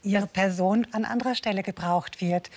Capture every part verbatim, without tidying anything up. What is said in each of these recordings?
ihre Person an anderer Stelle gebraucht wird.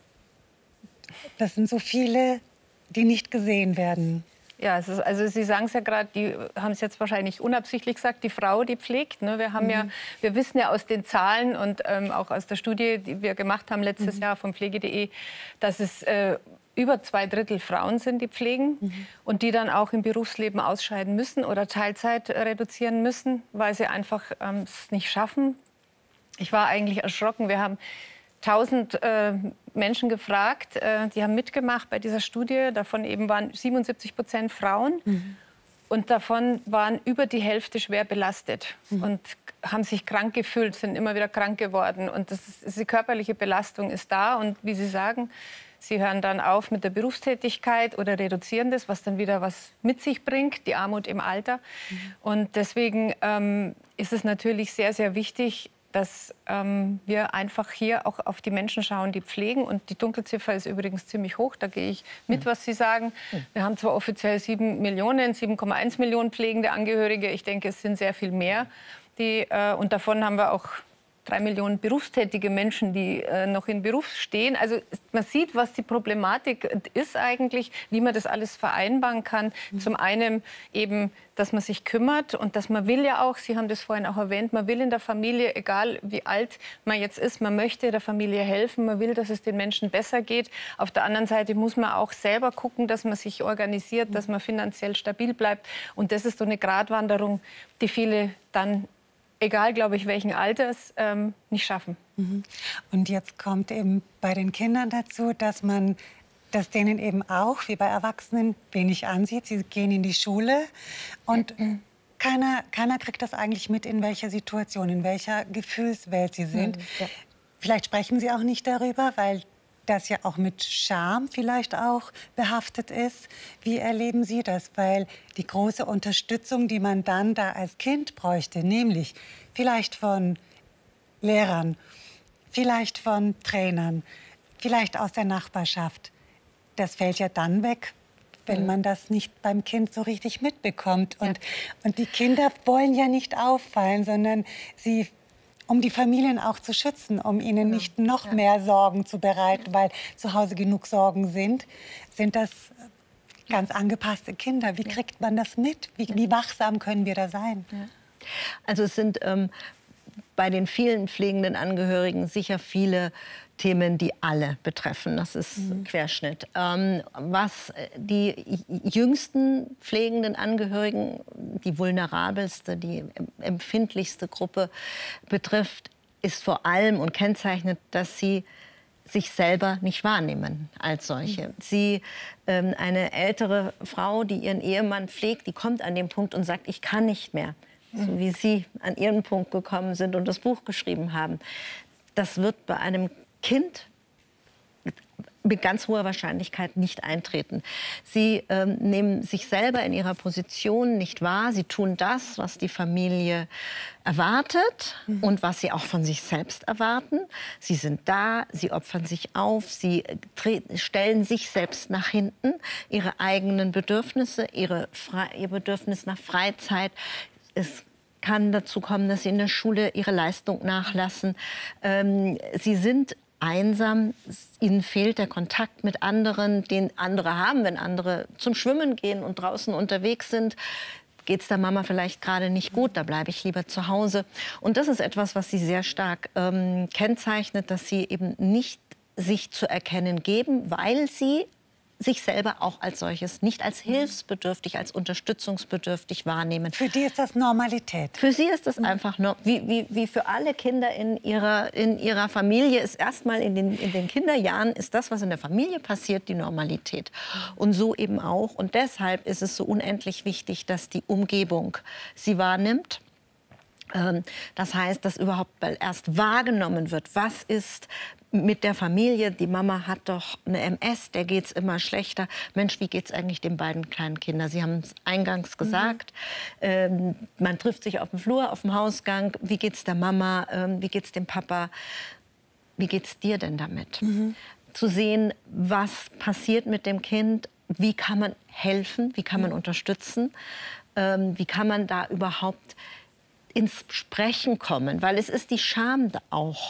Das sind so viele, die nicht gesehen werden. Ja, es ist, also Sie sagen es ja gerade, die haben es jetzt wahrscheinlich unabsichtlich gesagt, die Frau, die pflegt. Ne? Wir haben mhm. ja, wir wissen ja aus den Zahlen und ähm, auch aus der Studie, die wir gemacht haben letztes mhm. Jahr vom Pflege punkt de, dass es äh, über zwei Drittel Frauen sind, die pflegen mhm. und die dann auch im Berufsleben ausscheiden müssen oder Teilzeit reduzieren müssen, weil sie einfach ähm, es nicht schaffen. Ich war eigentlich erschrocken. Wir haben tausend äh, Menschen gefragt, äh, die haben mitgemacht bei dieser Studie. Davon eben waren siebenundsiebzig Prozent Frauen. Mhm. Und davon waren über die Hälfte schwer belastet mhm. und haben sich krank gefühlt, sind immer wieder krank geworden. Und das ist, die körperliche Belastung ist da. Und wie Sie sagen, sie hören dann auf mit der Berufstätigkeit oder reduzieren das, was dann wieder was mit sich bringt, die Armut im Alter. Mhm. Und deswegen ähm, ist es natürlich sehr, sehr wichtig, dass ähm, wir einfach hier auch auf die Menschen schauen, die pflegen. Und die Dunkelziffer ist übrigens ziemlich hoch. Da gehe ich mit, was Sie sagen. Wir haben zwar offiziell sieben Millionen, sieben Komma eins Millionen pflegende Angehörige. Ich denke, es sind sehr viel mehr. Die, äh, und davon haben wir auch drei Millionen berufstätige Menschen, die äh, noch im Beruf stehen. Also man sieht, was die Problematik ist eigentlich, wie man das alles vereinbaren kann. Mhm. Zum einen eben, dass man sich kümmert und dass man will ja auch, Sie haben das vorhin auch erwähnt, man will in der Familie, egal wie alt man jetzt ist, man möchte der Familie helfen, man will, dass es den Menschen besser geht. Auf der anderen Seite muss man auch selber gucken, dass man sich organisiert, mhm. dass man finanziell stabil bleibt. Und das ist so eine Gratwanderung, die viele dann, egal, glaube ich, welchen Alters, ähm, nicht schaffen. Mhm. Und jetzt kommt eben bei den Kindern dazu, dass man das denen eben auch, wie bei Erwachsenen, wenig ansieht. Sie gehen in die Schule und mhm. keiner, keiner kriegt das eigentlich mit, in welcher Situation, in welcher Gefühlswelt sie sind. Mhm. Ja. Vielleicht sprechen sie auch nicht darüber, weil das ja auch mit Scham vielleicht auch behaftet ist. Wie erleben Sie das? Weil die große Unterstützung, die man dann da als Kind bräuchte, nämlich vielleicht von Lehrern, vielleicht von Trainern, vielleicht aus der Nachbarschaft, das fällt ja dann weg, wenn man das nicht beim Kind so richtig mitbekommt. Und, ja. und die Kinder wollen ja nicht auffallen, sondern sie, um die Familien auch zu schützen, um ihnen nicht noch ja. mehr Sorgen zu bereiten, weil zu Hause genug Sorgen sind, sind das ganz angepasste Kinder. Wie kriegt man das mit? Wie, wie wachsam können wir da sein? Ja. Also es sind ähm, bei den vielen pflegenden Angehörigen sicher viele Themen, die alle betreffen. Das ist mhm. Querschnitt. Ähm, was die jüngsten pflegenden Angehörigen, die vulnerabelste, die empfindlichste Gruppe betrifft, ist vor allem und kennzeichnet, dass sie sich selber nicht wahrnehmen als solche. Mhm. Sie, ähm, eine ältere Frau, die ihren Ehemann pflegt, die kommt an den Punkt und sagt, ich kann nicht mehr. Mhm. So wie Sie an Ihren Punkt gekommen sind und das Buch geschrieben haben. Das wird bei einem Kind mit ganz hoher Wahrscheinlichkeit nicht eintreten. Sie ähm, nehmen sich selber in ihrer Position nicht wahr. Sie tun das, was die Familie erwartet mhm. und was sie auch von sich selbst erwarten. Sie sind da, sie opfern sich auf, sie stellen sich selbst nach hinten, ihre eigenen Bedürfnisse, ihre Fre ihr Bedürfnis nach Freizeit. Es kann dazu kommen, dass sie in der Schule ihre Leistung nachlassen. Ähm, sie sind einsam, ihnen fehlt der Kontakt mit anderen, den andere haben, wenn andere zum Schwimmen gehen und draußen unterwegs sind. Geht es der Mama vielleicht gerade nicht gut, da bleibe ich lieber zu Hause. Und das ist etwas, was sie sehr stark ähm, kennzeichnet, dass sie eben nicht sich zu erkennen geben, weil sie sich selber auch als solches nicht als hilfsbedürftig, als unterstützungsbedürftig wahrnehmen. Für die ist das Normalität. Für sie ist das einfach nur, wie, wie, wie für alle Kinder in ihrer, in ihrer Familie, ist erstmal in den, in den Kinderjahren, ist das, was in der Familie passiert, die Normalität. Und so eben auch. Und deshalb ist es so unendlich wichtig, dass die Umgebung sie wahrnimmt. Das heißt, dass überhaupt erst wahrgenommen wird, was ist mit der Familie. Die Mama hat doch eine M S, der geht es immer schlechter. Mensch, wie geht es eigentlich den beiden kleinen Kindern? Sie haben es eingangs gesagt. Mhm. Ähm, man trifft sich auf dem Flur, auf dem Hausgang. Wie geht es der Mama? Ähm, wie geht es dem Papa? Wie geht es dir denn damit? Mhm. Zu sehen, was passiert mit dem Kind, wie kann man helfen, wie kann man mhm. unterstützen, ähm, wie kann man da überhaupt ins Sprechen kommen, weil es ist die Scham auch